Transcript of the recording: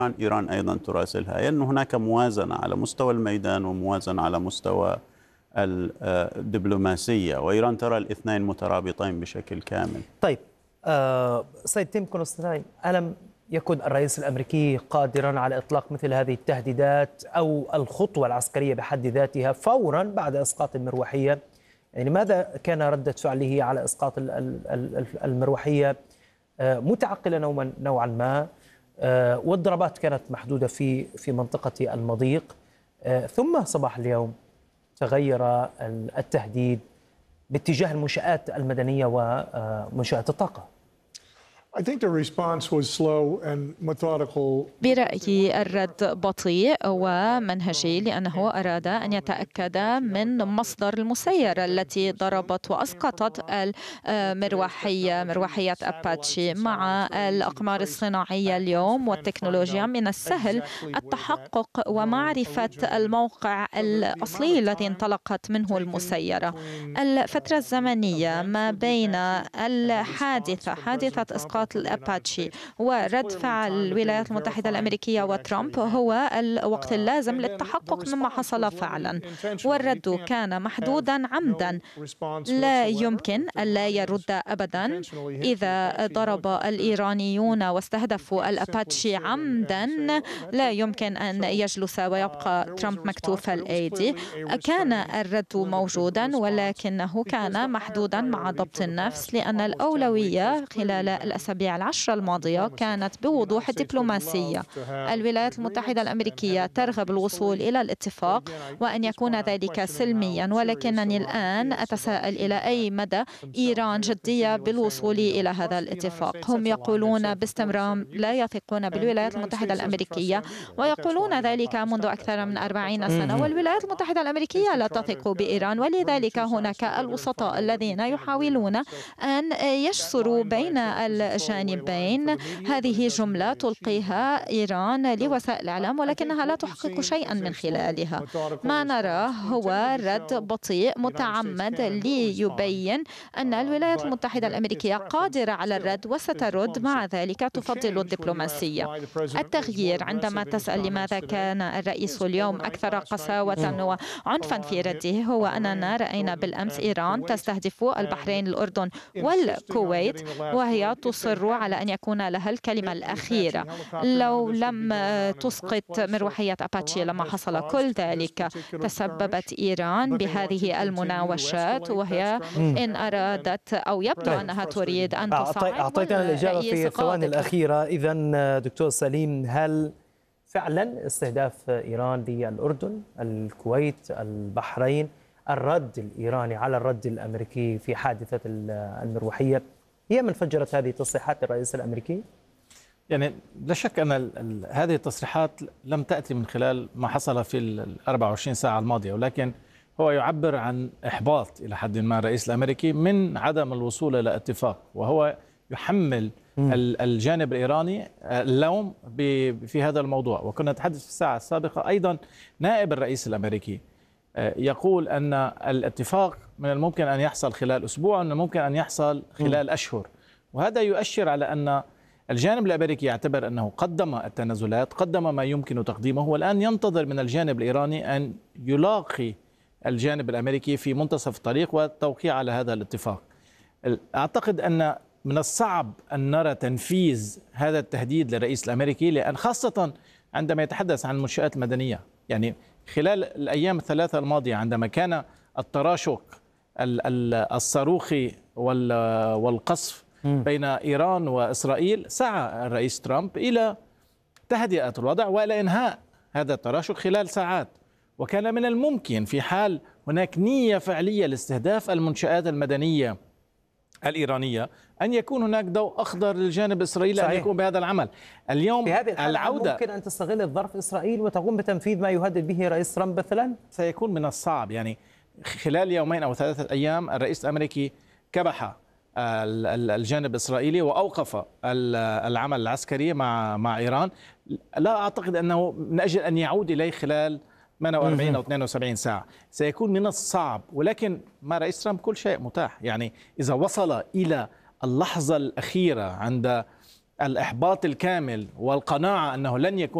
إيران أيضا تراسلها، أن هناك موازنة على مستوى الميدان وموازنة على مستوى الدبلوماسية، وإيران ترى الاثنين مترابطين بشكل كامل. طيب سيد تيم كونستانتين، ألم يكن الرئيس الأمريكي قادرا على إطلاق مثل هذه التهديدات أو الخطوة العسكرية بحد ذاتها فورا بعد إسقاط المروحية؟ يعني ماذا كان ردة فعله على إسقاط المروحية؟ متعقلة نوعا ما، والضربات كانت محدودة في منطقة المضيق، ثم صباح اليوم تغير التهديد باتجاه المنشآت المدنية ومنشآت الطاقة. برأيي الرد بطيء ومنهجي، لأنه أراد أن يتأكد من مصدر المسيرة التي ضربت وأسقطت مروحية أباتشي. مع الأقمار الصناعية اليوم والتكنولوجيا من السهل التحقق ومعرفة الموقع الأصلي الذي انطلقت منه المسيرة. الفترة الزمنية ما بين حادثة إسقاط الأباتشي ورد فعل الولايات المتحدة الأمريكية وترامب هو الوقت اللازم للتحقق مما حصل فعلا، والرد كان محدودا عمدا. لا يمكن ألا يرد أبدا. إذا ضرب الإيرانيون واستهدفوا الأباتشي عمدا لا يمكن أن يجلس ويبقى ترامب مكتوف الأيدي. كان الرد موجودا ولكنه كان محدودا مع ضبط النفس، لأن الأولوية خلال الأسابيع العشرة الماضية كانت بوضوح الدبلوماسية. الولايات المتحدة الأمريكية ترغب الوصول إلى الاتفاق وأن يكون ذلك سلميا، ولكنني الآن أتساءل إلى أي مدى إيران جدية بالوصول إلى هذا الاتفاق. هم يقولون باستمرار لا يثقون بالولايات المتحدة الأمريكية، ويقولون ذلك منذ أكثر من 40 سنة، والولايات المتحدة الأمريكية لا تثق بإيران، ولذلك هناك الوسطاء الذين يحاولون أن يجسروا بين الجانبين. هذه جملة تلقيها إيران لوسائل الإعلام ولكنها لا تحقق شيئا من خلالها. ما نراه هو رد بطيء متعمد ليبين أن الولايات المتحدة الأمريكية قادرة على الرد وسترد، مع ذلك تفضل الدبلوماسية. التغيير عندما تسأل لماذا كان الرئيس اليوم أكثر قساوة وعنفا في رده، هو أننا رأينا بالأمس إيران تستهدف البحرين، الأردن والكويت، وهي تصر على أن يكون لها الكلمة الأخيرة. لو لم تسقط مروحية أباتشي لما حصل كل ذلك، تسببت إيران بهذه المناوشات، وهي إن أرادت أو يبدو أنها تريد أن تصعد. أعطيتنا الإجابة في الثواني الأخيرة. إذن دكتور سليم، هل فعلا استهداف إيران للأردن، الكويت، البحرين، الرد الإيراني على الرد الأمريكي في حادثة المروحية هي من فجرت هذه تصريحات الرئيس الأمريكي؟ يعني لا شك أن هذه التصريحات لم تأتي من خلال ما حصل في ال 24 ساعة الماضية، ولكن هو يعبر عن إحباط إلى حد ما الرئيس الأمريكي من عدم الوصول إلى اتفاق، وهو يحمل الجانب الإيراني اللوم في هذا الموضوع. وكنا نتحدث في الساعة السابقة أيضا نائب الرئيس الأمريكي يقول أن الاتفاق من الممكن أن يحصل خلال أسبوع ومن الممكن أن يحصل خلال أشهر، وهذا يؤشر على أن الجانب الأمريكي يعتبر أنه قدم التنازلات، قدم ما يمكن تقديمه، والآن ينتظر من الجانب الإيراني أن يلاقي الجانب الأمريكي في منتصف الطريق والتوقيع على هذا الاتفاق. أعتقد أن من الصعب أن نرى تنفيذ هذا التهديد للرئيس الأمريكي، لأن خاصة عندما يتحدث عن المنشآت المدنية. يعني خلال الأيام الثلاثة الماضية عندما كان التراشق الصاروخي والقصف بين إيران وإسرائيل، سعى الرئيس ترامب إلى تهدئة الوضع وإلى إنهاء هذا التراشق خلال ساعات، وكان من الممكن في حال هناك نية فعلية لاستهداف المنشآت المدنية الإيرانية أن يكون هناك ضوء أخضر للجانب الإسرائيلي أن يقوم بهذا العمل. اليوم في هذه العودة ممكن أن تستغل الظرف إسرائيل وتقوم بتنفيذ ما يهدد به رئيس ترامب مثلا؟ سيكون من الصعب. يعني خلال يومين أو 3 أيام الرئيس الأمريكي كبح الجانب الإسرائيلي وأوقف العمل العسكري مع إيران. لا أعتقد أنه من أجل أن يعود إليه خلال 48 أو 72 ساعة، سيكون من الصعب. ولكن مع رئيس ترامب كل شيء متاح. يعني إذا وصل إلى اللحظة الأخيرة عند الإحباط الكامل والقناعة أنه لن يكون